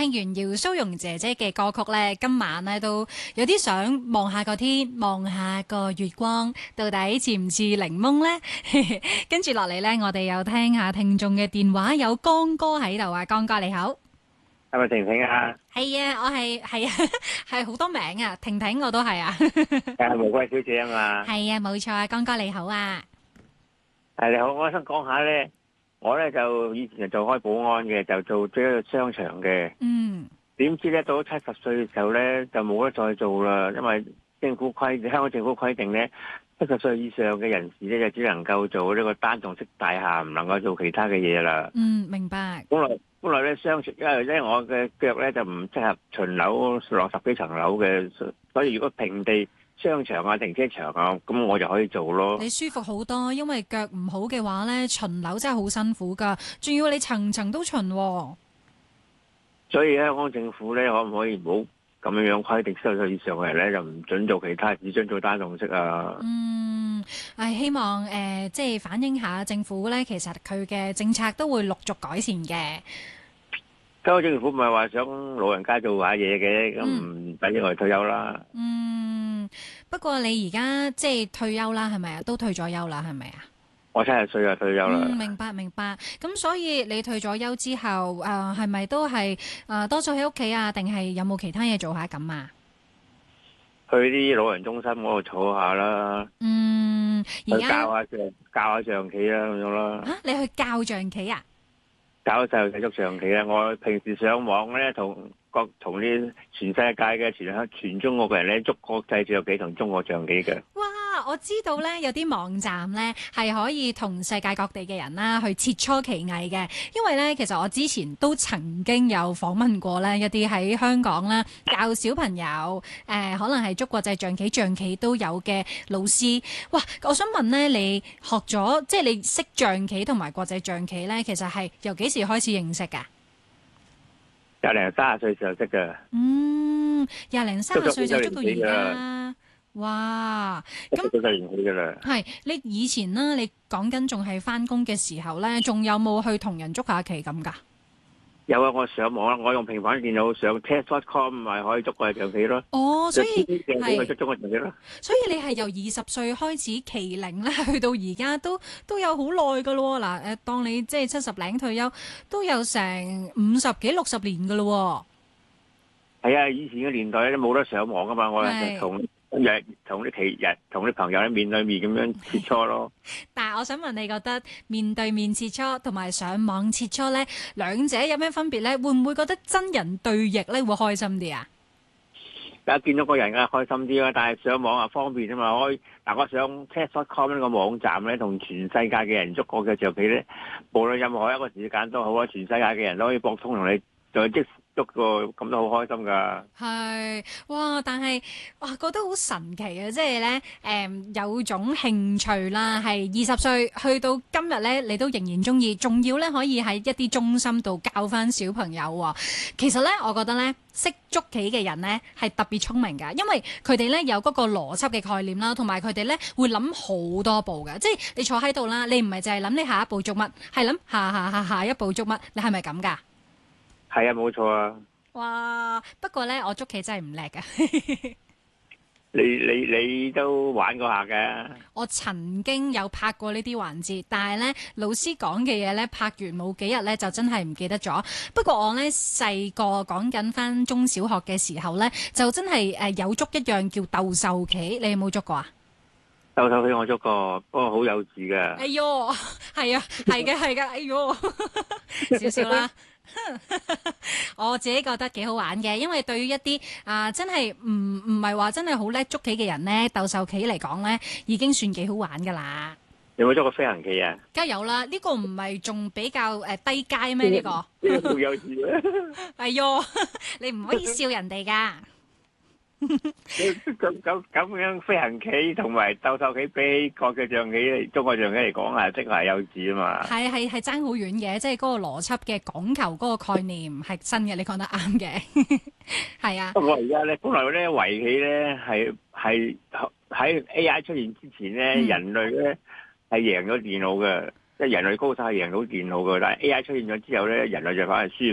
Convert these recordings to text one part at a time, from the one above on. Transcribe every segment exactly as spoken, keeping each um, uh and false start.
聽完姚蘇蓉姐姐嘅歌曲咧，今晚咧都有啲想望下個天，望下個月光，到底似唔似檸檬呢？跟住落嚟咧，我哋又聽下聽眾嘅電話，有江哥喺度啊，江哥你好， 係咪婷婷啊？ 係啊，我係係啊，係好多名啊，婷婷我都係啊， 係玫瑰小姐啊嘛。 係啊，冇錯啊，江哥你好啊， 係你好，我想講下咧，我咧就以前就做開保安嘅，就做咗一個商場嘅。 嗯， 點知咧到咗七十歲嘅時候咧，就冇得再做啦，因為政府規香港政府規定咧，七十歲以上嘅人士咧就只能夠做呢個單棟式大廈，唔能夠做其他嘅嘢啦。 嗯，明白。 本來本來咧商場，因為咧我嘅腳咧就唔適合巡樓落十幾層樓嘅，所以如果平地商場啊、停車場啊，咁我就可以做咯。 你舒服好多，因為腳唔好嘅話咧，巡樓真係好辛苦噶，仲要你層層都巡喎。 所以香港政府咧，可唔可以唔好咁樣樣規定七十歲以上嘅人咧，就唔准做其他，只准做單棟式啊？ 嗯，係希望誒、呃，即係反映下政府咧，其實佢嘅政策都會陸續改善嘅。 香港政府唔係話想老人家做下嘢嘅，咁唔使因為退休啦。 嗯，不過你而家即係退休啦，係咪啊？都退咗休啦，係咪啊？ 我七十歲就退休啦。 嗯，明白明白。咁所以你退咗休之後，誒係咪都係誒、呃、多數喺屋企啊？定係有冇其他嘢做下咁啊？ 去啲老人中心嗰度坐下啦。 嗯，而家教下象教下象棋啦咁樣啦。 嚇、啊，你去教象棋啊？ 教細路仔捉象棋啊！我平時上網咧，同各同啲全世界嘅全香全中國嘅人咧，捉國際象棋同中國象棋嘅。 哇！我知道咧，有啲網站咧係可以同世界各地嘅人啦去切磋棋藝嘅。因為咧，其實我之前都曾經有訪問過咧一啲喺香港啦教小朋友誒、呃，可能係捉國際象棋、象棋都有嘅老師。哇！我想問咧，你學咗即係你識象棋同埋國際象棋咧，其實係由幾時開始認識㗎？ 廿零三十歲時候識㗎。 嗯，廿零三十歲就捉到而家。 了哇！咁都十年起㗎啦。 係你以前啦，你講緊仲係翻工嘅時候咧，仲有冇去同人捉下棋咁㗎？ 有啊，我上網啦，我用平板電腦上 test dot com 咪可以捉個象棋咯。 哦，所以係捉中個象棋咯。 所以你係由二十歲開始棋齡咧，去到而家都都有好耐㗎咯。嗱，誒，當你即係七十零退休，都有成五十幾六十年㗎咯。 係啊，以前嘅年代咧冇得上網㗎嘛，我係同。日同啲其日同啲朋友咧面對面咁樣切磋咯。 但係我想問你覺得面對面切磋同埋上網切磋咧，兩者有咩分別咧？會唔會覺得真人對弈咧會開心啲啊？ 大家見到個人梗係開心啲啦，但係上網啊方便啊嘛。我嗱我上 chess dot com 呢個網站咧，同全世界嘅人捉過嘅象棋咧，無論任何一個時間都好啊，全世界嘅人都可以博通同你就即。捉個咁都好開心噶， 係哇！但係哇，覺得好神奇啊！即係咧，誒有種興趣啦，係二十歲去到今日咧，你都仍然中意，仲要咧可以喺一啲中心度教翻小朋友喎。其實咧，我覺得咧，識捉棋嘅人咧係特別聰明㗎，因為佢哋咧有嗰個邏輯嘅概念啦，同埋佢哋咧會諗好多步㗎。即係你坐喺度啦，你唔係淨係諗你下一步捉乜，係諗下下下下一步捉乜，你係咪咁㗎？ 係啊，冇錯啊！ 哇！不過咧，我捉棋真係唔叻噶。 你你你都玩過下嘅？ 我曾經有拍過呢啲環節，但係咧老師講嘅嘢咧拍完冇幾日咧就真係唔記得咗。不過我咧細個講緊返中小學嘅時候咧，就真係誒有捉一樣叫鬥獸棋，你有冇捉過啊？ 鬥獸棋我捉過，不過好幼稚噶。 哎喲，係啊，係嘅係嘅，哎喲，少少啦。我自己覺得幾好玩嘅，因為對於一啲啊真係唔唔係話真係好叻捉棋嘅人咧，鬥獸棋嚟講咧，已經算幾好玩噶啦。 有冇捉過飛行棋啊？ 梗係有啦，呢個唔係仲比較誒低階咩？呢個呢個好幼稚啊！ 哎喲，你唔可以笑人哋噶。 咁咁咁樣飛行棋同埋鬥獸棋比國際象棋、中國象棋嚟講係即係幼稚啊嘛。 係係係爭好遠嘅，即係嗰個邏輯嘅講求嗰個概念係新嘅，你講得啱嘅。係啊。 不過而家咧，本來咧圍棋咧係係喺 A I 出現之前咧，嗯、人類咧係贏咗電腦嘅，即係人類高手係贏到電腦嘅，但係 A I 出現咗之後咧，人類就反而輸俾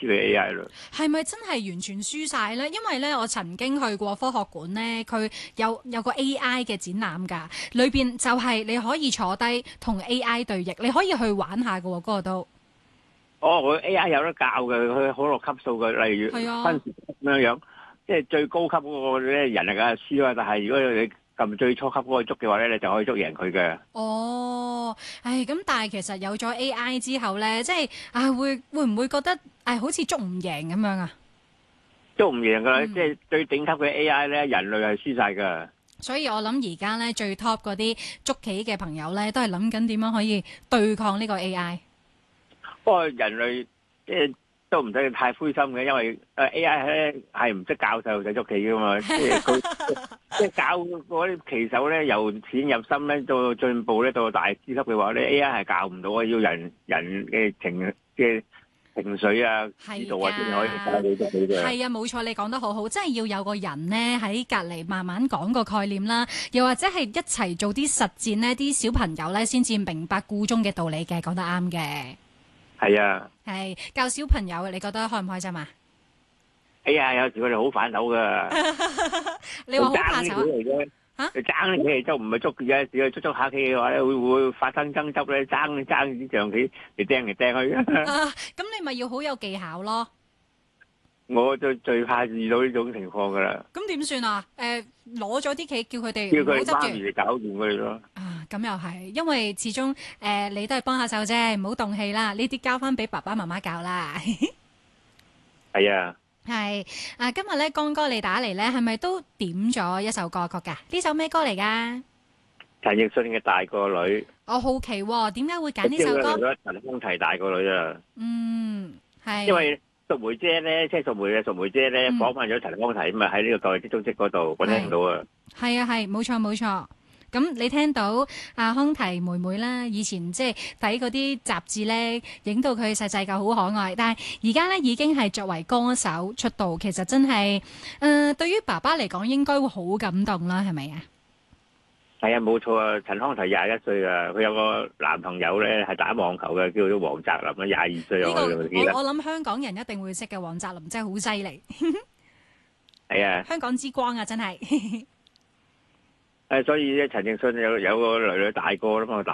輸佢 A I 咯。 係咪真係完全輸晒咧？因為咧，我曾經去過科學館咧，佢有有個 A I 嘅展覽㗎，裏邊就係你可以坐低同 A I 對弈，你可以去玩下㗎喎，嗰、個都。 哦，佢 A I 有得教嘅，佢好多級數嘅，例如係啊分時咁樣樣，即係最高級嗰個咧人係梗係輸啦，但係如果你撳最初級嗰個捉嘅話咧，你就可以捉贏佢嘅。 哦，唉，咁但係其實有咗 A I 之後咧，即係啊，會會唔會覺得唉好似捉唔贏咁樣啊？ 捉唔贏㗎啦， 嗯即係最頂級嘅 A I 咧，人類係輸晒㗎。 所以我諗而家咧最 top 嗰啲捉棋嘅朋友咧，都係諗緊點樣可以對抗呢個 A I。 不過人類即係都唔使太灰心嘅，因為誒 A I 咧係唔識教細路仔捉棋㗎嘛，即係佢即係教嗰啲棋手咧由淺入深咧到進步咧到大師級嘅話咧 A I 係教唔到啊，要人人嘅情嘅情緒啊指導啊先可以教到捉棋嘅。 係啊，冇錯，你講得好好，真係要有個人呢喺隔離慢慢講個概念啦，又或者係一齊做啲實戰呢，啲小朋友呢先至明白故中嘅道理嘅，講得啱嘅。 係啊， 係教小朋友，你覺得開唔開心啊？ 哎呀，有時佢哋好反手噶， 你話好怕醜嚟啊？ 佢爭啲棋就唔係捉嘅，有時佢捉捉下棋嘅話咧，會會發生爭執咧，爭爭啲象棋嚟掟嚟掟去。 啊，咁你咪要好有技巧咯。 我就最怕遇到呢種情況噶啦。 咁點算啊？誒，攞咗啲棋，叫佢哋唔好叫佢哋媽執住。 咪嚟搞掂佢哋咯。 啊，咁又係，因為始終誒、呃、你都係幫下手啫，唔好動氣啦。呢啲交翻俾爸爸媽媽教啦。 係啊， 係啊，今日咧江哥你打嚟咧，係咪都點咗一首歌曲㗎？呢首咩歌嚟㗎？ 陳奕迅嘅大個女。 我好奇喎，點解會揀呢首歌？ 陳康提大個女啊。 嗯，係。 因為淑梅姐咧，即係淑梅嘅淑梅姐咧， 嗯訪問咗陳康提咁啊，喺呢個舊日的足跡嗰度，我聽到啊。 係啊，係冇錯冇錯。咁你聽到阿康提妹妹啦，以前即係睇嗰啲雜誌咧，影到佢細細個好可愛，但係而家咧已經係作為歌手出道，其實真係誒、呃、對於爸爸嚟講應該會好感動啦，係咪啊？ 係啊，冇錯啊！陳康提廿一歲啊，佢有個男朋友咧係打網球嘅，叫做黃澤林啊，廿二歲啊， 呢個我記得。 我我諗香港人一定會識嘅，黃澤林真係好犀利。 係啊， 香港之光啊，真係。 誒，所以咧，陳奕迅有有個女女大個啦嘛，